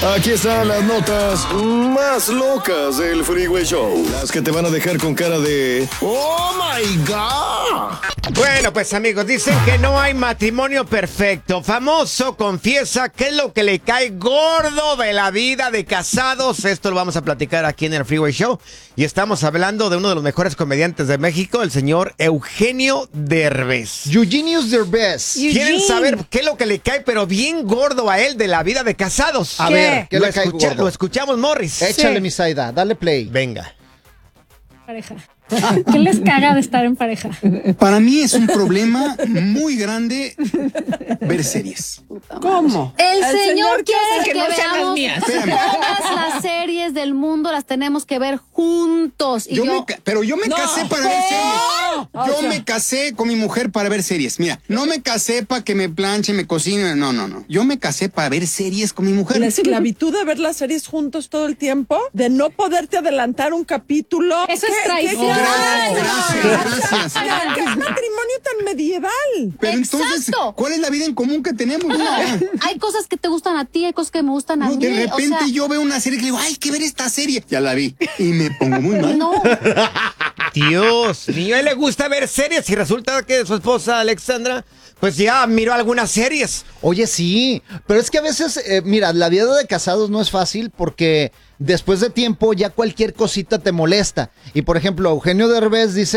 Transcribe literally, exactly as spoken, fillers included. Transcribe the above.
Aquí están las notas más locas del Freeway Show. Las que te van a dejar con cara de ¡Oh, my God! Bueno, pues amigos, dicen que no hay matrimonio perfecto. Famoso confiesa qué es lo que le cae gordo de la vida de casados. Esto lo vamos a platicar aquí en el Freeway Show. Y estamos hablando de uno de los mejores comediantes de México, el señor Eugenio Derbez. Eugenius Derbez. ¿Quieren saber qué es lo que le cae, pero bien gordo a él de la vida de casados? A ver, ¿qué lo, le cae escucha- gordo? lo escuchamos, Morris. Échale, Sí. mi Zaida, dale play. Venga. Pareja. ¿Qué les caga de estar en pareja? Para mí es un problema muy grande ver series. ¿Cómo? El, El señor, señor quiere quiere que, que no sean las veamos mías. Espérame. todas las series del mundo, las tenemos que ver juntos. Y Yo yo, me ca- pero yo me No. casé para ver series. O Yo sea- me casé con mi mujer para ver series. Mira, no me casé para que me planche, me cocine. No, no, no. Yo me casé para ver series con mi mujer. La esclavitud de ver las series juntos todo el tiempo, de no poderte adelantar un capítulo. Eso es ¿Qué- traición. qué- Gracias, gracias, gracias. Ay, ¡Qué matrimonio tan medieval! Pero entonces, Exacto. ¿cuál es la vida en común que tenemos? Ya. hay cosas que te gustan a ti, hay cosas que me gustan a No, mí. de repente o sea, yo veo una serie que digo, ay, hay que ver esta serie. Ya la vi y me pongo muy mal. no. Dios mío, a él le gusta ver series y resulta que su esposa Alexandra, pues ya miró algunas series. Oye, sí, pero es que a veces, eh, mira, la vida de casados no es fácil porque después de tiempo ya cualquier cosita te molesta. Y por ejemplo, Eugenio Derbez dice